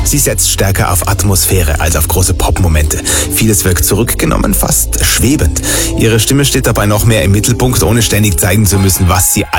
Sie setzt stärker auf Atmosphäre als auf große Pop-Momente. Vieles wirkt zurückgenommen, fast schwebend. Ihre Stimme steht dabei noch mehr im Mittelpunkt, ohne ständig zeigen zu müssen, was sie